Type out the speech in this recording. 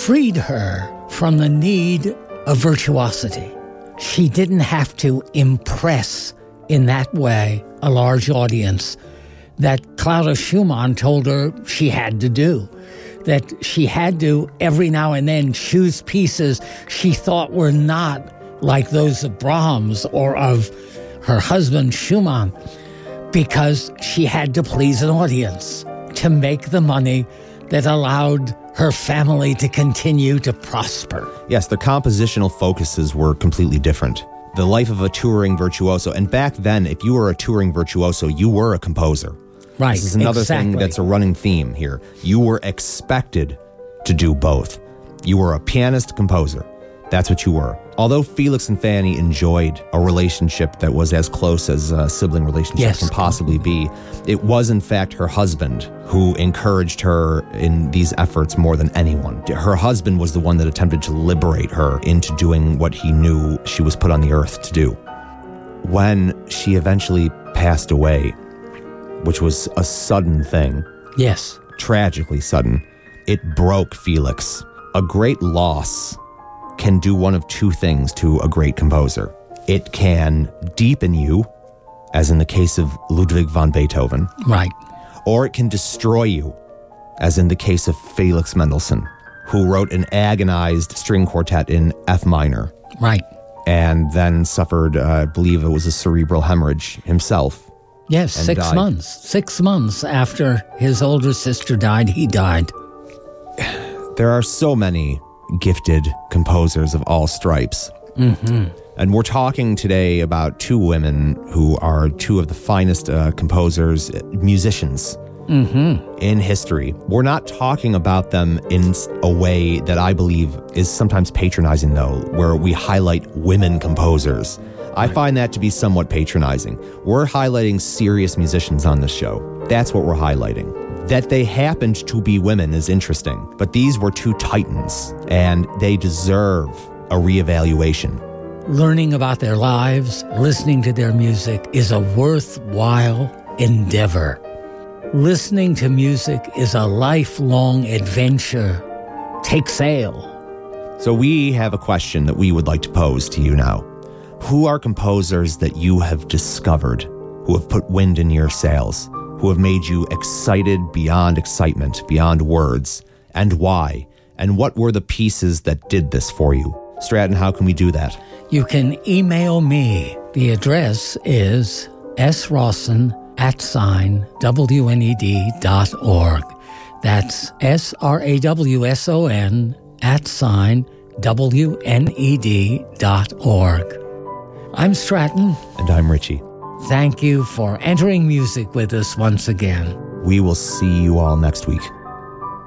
freed her from the need of virtuosity. She didn't have to impress in that way a large audience that Clara Schumann told her she had to do, that she had to every now and then choose pieces she thought were not like those of Brahms or of her husband Schumann, because she had to please an audience to make the money that allowed her family to continue to prosper. Yes, the compositional focuses were completely different. The life of a touring virtuoso, and back then, if you were a touring virtuoso, you were a composer. Right, This is another thing that's a running theme here. You were expected to do both. You were a pianist-composer. That's what you were. Although Felix and Fanny enjoyed a relationship that was as close as a sibling relationship can possibly be, it was in fact her husband who encouraged her in these efforts more than anyone. Her husband was the one that attempted to liberate her into doing what he knew she was put on the earth to do. When she eventually passed away, which was a sudden thing. Yes. Tragically sudden. It broke Felix. A great loss can do one of two things to a great composer. It can deepen you, as in the case of Ludwig van Beethoven. Right. Or it can destroy you, as in the case of Felix Mendelssohn, who wrote an agonized string quartet in F minor. Right. And then suffered, I believe it was a cerebral hemorrhage himself. Yes, 6 months. 6 months after his older sister died, he died. There are so many gifted composers of all stripes. Mm-hmm. And we're talking today about two women who are two of the finest composers, musicians in history. We're not talking about them in a way that I believe is sometimes patronizing, though, where we highlight women composers. I find that to be somewhat patronizing. We're highlighting serious musicians on this show. That's what we're highlighting. That they happened to be women is interesting, but these were two titans, and they deserve a reevaluation. Learning about their lives, listening to their music is a worthwhile endeavor. Listening to music is a lifelong adventure. Take sail. So we have a question that we would like to pose to you now. Who are composers that you have discovered, who have put wind in your sails, who have made you excited beyond excitement, beyond words, and why? And what were the pieces that did this for you? Stratton, how can we do that? You can email me. The address is srawson@WNED.org. That's SRAWSON@WNED.org. I'm Stratton. And I'm Richie. Thank you for entering music with us once again. We will see you all next week.